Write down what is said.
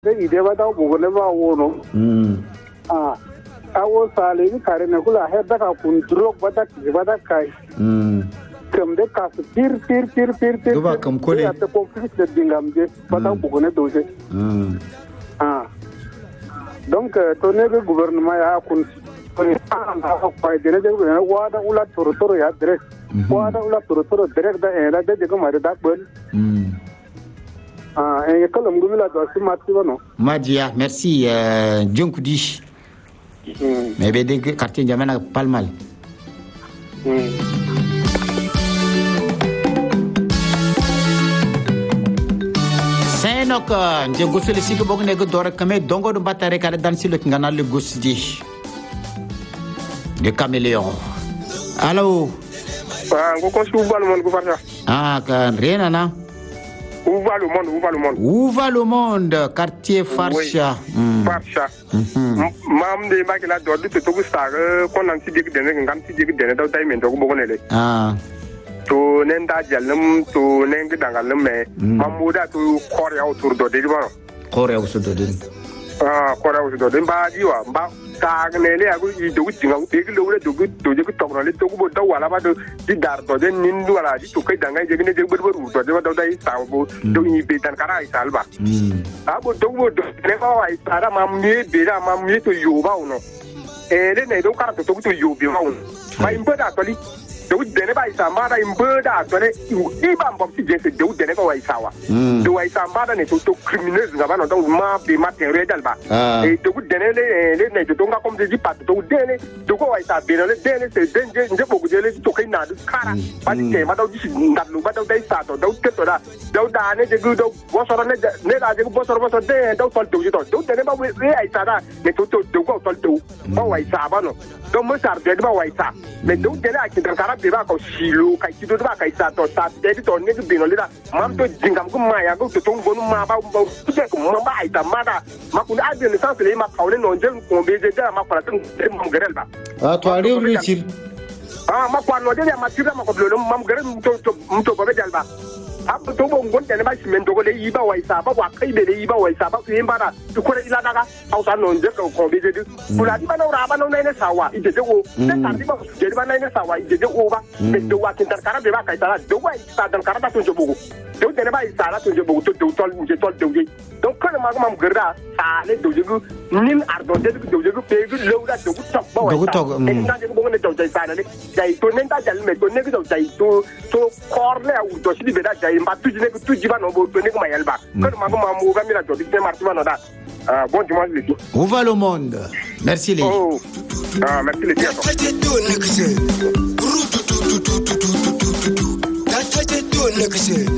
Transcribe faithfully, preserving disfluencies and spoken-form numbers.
ide ba da bugo ne ba wono mm ah awo sale ni kare ne kula hedda ka kun drog bada bada kai mm kam de ka tir tir tir tir tir Duba kam kole. ya ta conflict de dingam je bada bugo ne doje mm ah donc to ne be gouvernement ya kun ko ni anda ko pay de ne de ne wada ula toro toro ya direct wada ula toro toro direct da e la de de ko mari da bol mm ah e kala ngumi la do si mati wono Madia, merci euh, Djonkudi. mm Mais ben des quartier Jamana pas mal. mm Senok je gosle sik bok ne go dor kame dongo do batare kala dan silo ngana le gosdi. De caméléon. Allô. ah ko ko su bal mon ko farta Ah kan rien na. où va le monde où va le monde Où va le monde? Quartier Farsha. Mm. Farsha Mhm. mam de ba kila do to to gusta ko nan si dik dene ngam si dik dene do tay men to ko bonele Ah. to nen da jalnum to nen gidangal me mamuda to kore ya autour do de ba Kore usudo din. ah kore ya autour do ba diwa ba ta ne le agu i do tinga u de lo le do do je ko to no le to ko do wala ba do di dar do de nin do wala di to kai danga je ne je ber ber do de ba do dai sa bo do ni be tan kara isal ba Mm. abo do bo do ne ba wa isara mam ni be da mam ni to yo ba uno e le ne do kara to to yo be ba uno ba imbe da to li do de ne ba isa ma da imbe da to ne i ba mbom si je se do de ne ba wa isa wa Mm. do wa isa ma da ne to to criminels nga ba no do ma be ma tere dal ba Ah. e do de ne le le ne to nga comme de pat to de ne do ko wa isa be no le de ne se de je nje bo de le to kai na du kara ba di ke ma do ji ndat lu ba do dai sa to do ke to da do da ne je gu do bo so ne ne da je bo so bo so de do to do ji to do de ne ba we ai sa da ne to to do ko to do ba wa isa ba no do mo sar de ba wa isa me do de la ki dan kara be ba ko silo kai ti do ba kai sa to sa de to ne bi no le da mam to jingam ko ma ya go to to ngonu ma ba ba je ko ma ba isa ma da ma ku a de ne sa le ma ka ne no je ko be je da ma para tun de mam gerel ba Ah, toi riu riu. ah ma kwa no de ya ma tira ma ko lo mam gerel to to to ko be dal ba ab to bo ngon de ba simen to ko le yi ba wa isa ba wa kai be le yi ba wa isa ba ku yin ba da to ko le ila daga au sa no je ko ko be je du kula di ba no ra ba no ne sawa ije je wo ne ta di ba je ba ne sawa ije je wo ba be do wa kin tar kara be ba kai ta do wa isa dan kara da to je bugu do de ba isa la to je bugu to do tol je tol do je donc quand ma mam gerda sa le do je gu nin ardo de do je gu pe gu lo da do gu tok ba wa Do gu tok, mm. e na je bo ne to je sa le dai to ne ta jal me to ne gu dai to to korle u to si be da dai mba tuji ne gu tuji ba no bo to ne gu ma yelba quand ma ma mu ga mi la to di marti ba no da ah bon dimanche les filles. Où va le monde? Merci les. Oh ah merci les filles. That